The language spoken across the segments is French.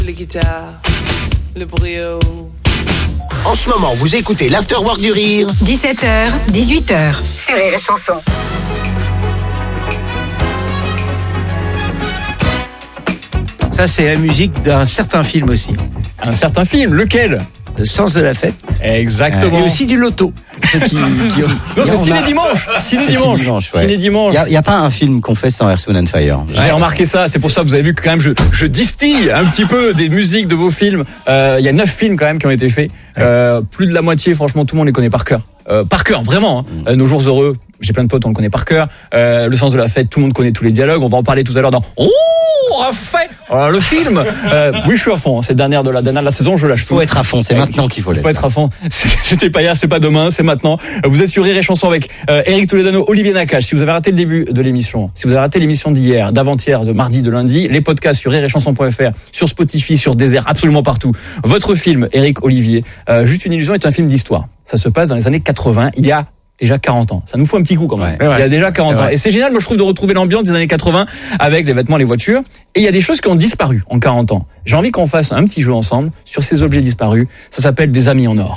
Les guitares, le brio. En ce moment, vous écoutez l'Afterwork du Rire. 17h, 18h, sur Rire et Chanson. Ça, c'est la musique d'un certain film aussi. Un certain film, lequel ? Le sens de la fête. Exactement. Et aussi du loto. Ceux qui Non, c'est Ciné Dimanche. Ciné Dimanche. Ouais. Ciné Dimanche. Il y a pas un film qu'on fait sans Earth, Wind & Fire. J'ai remarqué ça, c'est pour ça que vous avez vu que quand même je distille un petit peu des musiques de vos films. Il y a 9 films quand même qui ont été faits. Plus de la moitié, franchement, tout le monde les connaît par cœur. Par cœur, vraiment. Hein. Nos jours heureux, j'ai plein de potes, on le connaît par cœur. Le sens de la fête, tout le monde connaît tous les dialogues. On va en parler tout à l'heure dans fait le film. Oui, je suis à fond. Hein. C'est dernière de la saison, je lâche tout. Faut être à fond, c'est maintenant qu'il faut l'être. Faut être à fond. C'était pas hier, c'est pas demain, c'est maintenant. Vous êtes sur Rire et Chanson avec Eric Toledano, Olivier Nakache. Si vous avez raté le début de l'émission, si vous avez raté l'émission d'hier, d'avant-hier, de mardi, de lundi, les podcasts sur rireetchanson.fr, sur Spotify, sur Deezer, absolument partout. Votre film, Eric Olivier, Juste une illusion, est un film d'histoire. Ça se passe dans les années 80, il y a déjà 40 ans. Ça nous faut un petit coup quand même. Ouais. Il y a déjà 40 ans. Et c'est génial, moi je trouve, de retrouver l'ambiance des années 80 avec les vêtements, les voitures. Et il y a des choses qui ont disparu en 40 ans. J'ai envie qu'on fasse un petit jeu ensemble sur ces objets disparus. Ça s'appelle des amis en or.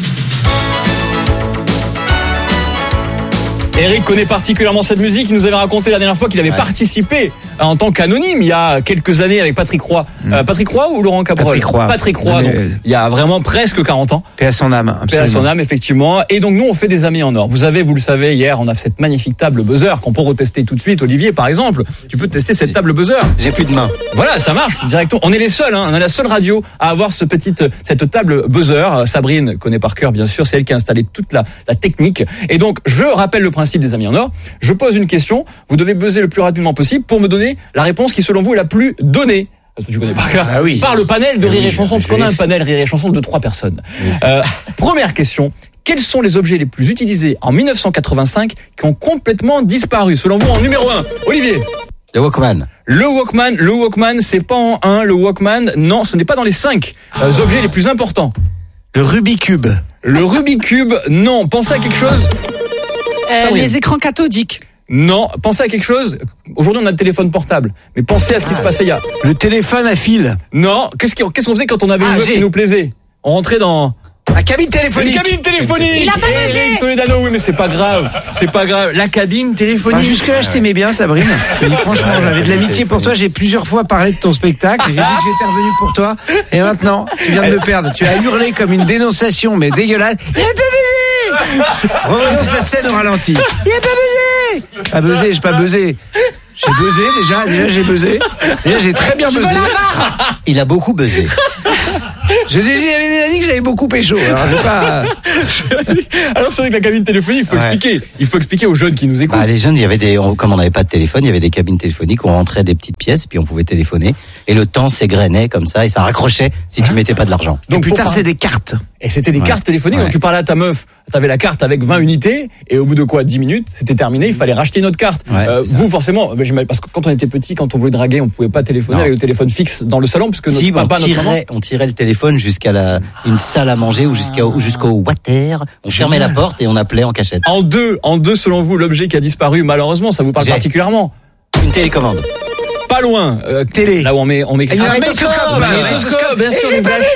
Eric connaît particulièrement cette musique. Il nous avait raconté la dernière fois qu'il avait participé en tant qu'anonyme il y a quelques années avec Patrick Roy. Patrick Roy ou Laurent Cabrol ? Patrick Roy. Donc, il y a vraiment presque 40 ans. Paix à son âme. Absolument. Paix à son âme, effectivement. Et donc, nous, on fait des amis en or. Vous le savez, hier, on a cette magnifique table buzzer qu'on peut retester tout de suite. Olivier, par exemple, tu peux tester cette table buzzer. J'ai plus de main. Voilà, ça marche directement. On est les seuls, hein. On est la seule radio à avoir cette table buzzer. Sabrine connaît par cœur, bien sûr. C'est elle qui a installé toute la technique. Et donc, je rappelle le principe des amis en or. Je pose une question. Vous devez buzzer le plus rapidement possible pour me donner la réponse qui, selon vous, est la plus donnée. Parce que tu connais par cœur. Ah oui. Par le panel de Rire et Chanson, parce qu'on a un panel Rire et Chanson de 3 personnes. Première question. Quels sont les objets les plus utilisés en 1985 qui ont complètement disparu, selon vous, en numéro 1? Olivier. Le Walkman. Le Walkman, c'est pas en 1. Le Walkman, non, ce n'est pas dans les 5 objets les plus importants. Le Rubik's Cube. Le Rubik's Cube, non. Pensez à quelque chose. Les écrans cathodiques. Non, pensez à quelque chose. Aujourd'hui, on a le téléphone portable. Mais pensez à ce qui se passait il y a. Le téléphone à fil. Non, qu'est-ce qu'on faisait quand on avait une meuf qui nous plaisait? On rentrait dans... La cabine téléphonique. Une cabine téléphonique. Il a pas buzzé. Eric Toledano, oui, mais c'est pas grave. C'est pas grave. La cabine téléphonique. Jusque-là, je t'aimais bien, Sabrine. Je te dis, franchement, j'avais de l'amitié pour toi. J'ai plusieurs fois parlé de ton spectacle. J'ai dit que j'étais revenu pour toi. Et maintenant, tu viens de me perdre. Tu as hurlé comme une dénonciation, mais dégueulasse. Il a pas buzzé. Revoyons cette scène au ralenti. Il a pas buzzé. Pas buzzé, j'ai pas buzzé. J'ai buzzé déjà j'ai buzzé. Déjà j'ai très bien buzzé. Il a beaucoup buzzé. J'avais déjà dit que j'avais beaucoup pécho. Alors j'ai pas. Alors c'est vrai que la cabine téléphonique, il faut expliquer. Il faut expliquer aux jeunes qui nous écoutent. Les jeunes, il y avait comme on n'avait pas de téléphone, il y avait des cabines téléphoniques où on rentrait des petites pièces et puis on pouvait téléphoner. Et le temps s'égrenait comme ça et ça raccrochait si tu mettais pas de l'argent. Donc plus tard, c'est des cartes. Et c'était des cartes téléphoniques. Donc tu parlais à ta meuf, t'avais la carte avec 20 unités et au bout de 10 minutes, c'était terminé, il fallait racheter une autre carte. Vous forcément, parce que quand on était petit, quand on voulait draguer, on pouvait pas téléphoner avec le téléphone fixe dans le salon puisque notre papa, notre maman, on tirait le téléphone jusqu'à une salle à manger ou jusqu'au water. On fermait la porte et on appelait en cachette. En deux, selon vous, l'objet qui a disparu, malheureusement, ça vous parle particulièrement? Une télécommande. Pas loin. Télé. Là où on met. Il y a un magnétoscope. Bien sûr. J'ai pas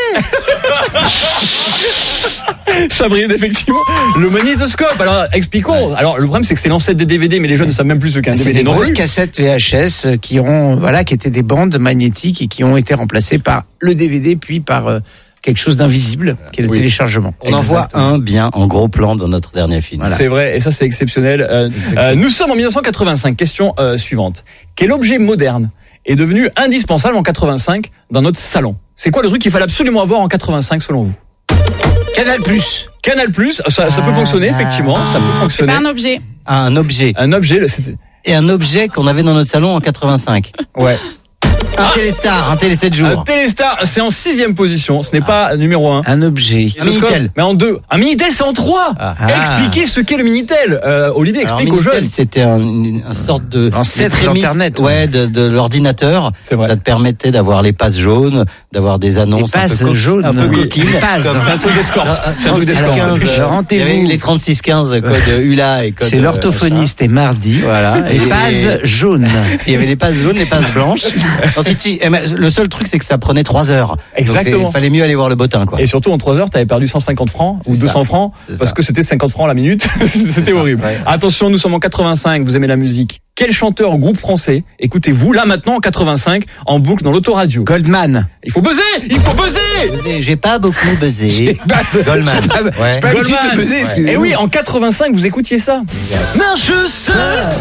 Sabrine, effectivement. Le magnétoscope. Alors, expliquons. Alors, le problème, c'est que c'est l'ancêtre des DVD, mais les jeunes ne savent même plus ce qu'est un DVD. C'est des grosses cassettes VHS qui étaient des bandes magnétiques et qui ont été remplacées par le DVD, puis par quelque chose d'invisible, qui est le téléchargement. On en voit un bien en gros plan dans notre dernier film. Voilà. C'est vrai, et ça, c'est exceptionnel. Nous sommes en 1985. Question suivante. Quel objet moderne est devenu indispensable en 85 dans notre salon? C'est quoi le truc qu'il fallait absolument avoir en 85 selon vous? Canal+. Ça peut fonctionner, effectivement. Ça peut fonctionner. C'est pas un objet. Un objet. Un objet. Et un objet qu'on avait dans notre salon en 85. Ouais. Un téléstar, un télé 7 jours. Un téléstar, c'est en 6e position. Ce n'est pas nunuméro 1. Un objet. Un Minitel. Mais en 2. Un Minitel, c'est en 3. Expliquez ce qu'est le Minitel. Olivier, explique aux jeunes. C'était une sorte de ancêtre d'Internet. De l'ordinateur. C'est vrai. Ça te permettait d'avoir les passes jaunes, d'avoir des annonces un peu coquines. C'est un truc d'escorte. C'est un truc d'escorte. Il y avait les 3615 code ULA et code. Chez l'orthophoniste et mardi. Voilà. Les passes jaunes. Il y avait les passes jaunes, les passes blanches. Le seul truc, c'est que ça prenait 3 heures. Exactement. Il fallait mieux aller voir le bottin, quoi. Et surtout, en 3 heures, t'avais perdu 150 francs ou 200 francs parce que c'était 50 francs la minute. C'était horrible. Ouais. Attention, nous sommes en 85. Vous aimez la musique. Quel chanteur ou groupe français écoutez-vous là maintenant en 85 en boucle dans l'autoradio? Goldman. Il faut buzzer. J'ai pas beaucoup buzzé. Goldman. J'ai pas l'habitude de buzzer, excusez-moi. Et oui, en 85, vous écoutiez ça. Marche seul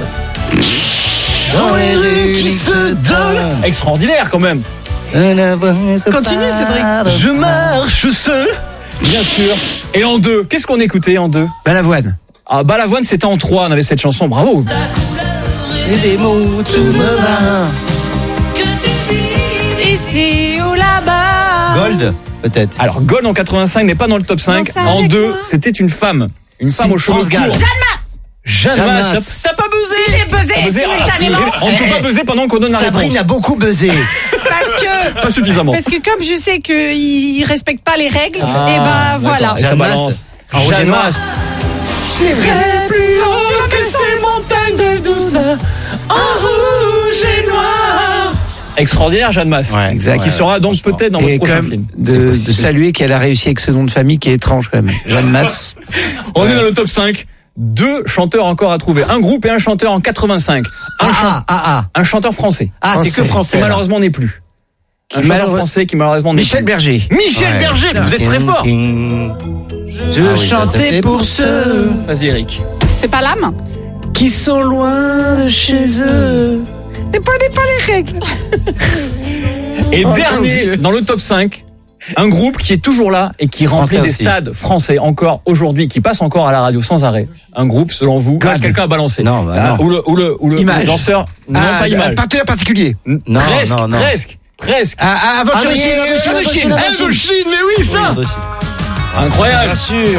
dans les rues qui se donnent. Extraordinaire quand même. Continue, Cédric. Je marche seul. Bien sûr. Et en 2, qu'est-ce qu'on écoutait en 2? Balavoine. Ah, Balavoine, c'était en 3, on avait cette chanson, bravo. Et des mots, tout me va. Ici ou là-bas. Gold, peut-être. Alors, Gold en 85 n'est pas dans le top 5. Non, c'est En avec 2, moi. c'était une femme. Une femme aux cheveux France Gall. courts. Jeanne Masse. T'as pas buzzé? Si, j'ai buzzé simultanément. On ne peut pas buzzer pendant qu'on donne la Sabrine réponse. a beaucoup buzzé. Pas suffisamment. Parce que comme je sais qu'ils respectent pas les règles, Ah, et ben voilà. d'accord. Et ça Jeanne balance. Masse. En rouge et Jeanne noir. Masse. Plus haut que ces montagnes de douceur, en rouge et noir. Extraordinaire, Jeanne Masse. Ouais, exact. Qui sera donc peut-être dans votre Et quand prochain même film. de saluer qu'elle a réussi avec ce nom de famille qui est étrange quand même. Jeanne Masse. On est dans le top 5. 2 chanteurs encore à trouver. Un groupe et un chanteur en 85. Un chanteur français. Ah, c'est que Qui français. là. malheureusement n'est plus. Un chanteur malheureux- français qui malheureusement n'est Michel plus. Berger. Michel Ouais. Berger, vous êtes très fort. Je Ah oui, chantais pour ceux Vas-y Eric. C'est pas l'âme? qui sont loin de chez eux. Ne prenez pas les règles. Et Oh, mon dernier Dieu. dans le top 5, un groupe qui est toujours là et qui remplit Français des aussi. stades français encore aujourd'hui, qui passe encore à la radio sans arrêt. Un groupe, selon vous, God. quelqu'un a balancé. Non, bah non. Ou le Image. danseur. Non, pas Un Image. partenaire particulier. Non, presque, non. presque. Aventurier Indochine. Indochine, mais oui, ça. Incroyable. Bien sûr.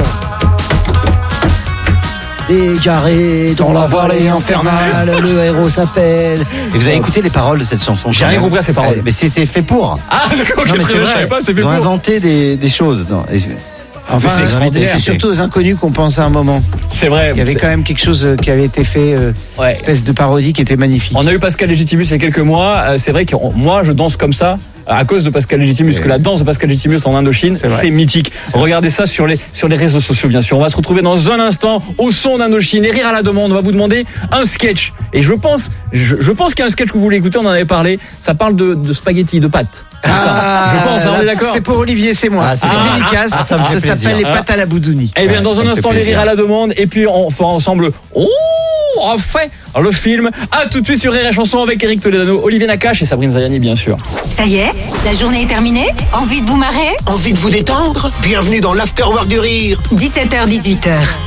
Égaré dans la vallée infernale, le héros s'appelle. Et vous avez écouté les paroles de cette chanson? J'ai quand rien même compris à ces paroles. Mais c'est fait pour. Ah, d'accord, ok, Non, mais très c'est bien, je savais vrai. pas, c'est fait Ils ont pour. inventé des choses. Non. Enfin, c'est extraordinaire. c'est surtout aux inconnus qu'on pense à un moment. C'est vrai. Il y avait quand même quelque chose qui avait été fait, Ouais. espèce de parodie qui était magnifique. On a eu Pascal Légitimus il y a quelques mois. C'est vrai que moi, je danse comme ça à cause de Pascal Légitimus, parce que la danse de Pascal Légitimus en Indochine, C'est vrai. c'est mythique. Regardez ça sur les réseaux sociaux, bien sûr. On va se retrouver dans un instant au son d'Indochine et Rire à la demande. On va vous demander un sketch. Et je pense qu'il y a un sketch que vous voulez écouter. On en avait parlé. Ça parle de spaghettis, de pâtes. C'est ça. Je pense, on est d'accord. C'est pour Olivier, c'est moi. Ah, c'est c'est- dédicace. ah, ça me fait s'appelle plaisir. les pâtes à la boudouni. Eh bien, dans ça un me fait instant, les plaisir. Rires à la demande. Et puis, on fera ensemble. Enfin, le film. À tout de suite sur Rire et Chanson avec Eric Toledano, Olivier Nakache et Sabrine Zayani, bien sûr. Ça y est, la journée est terminée. Envie de vous marrer? Envie de vous détendre? Bienvenue dans l'Afterwork du Rire. 17h-18h,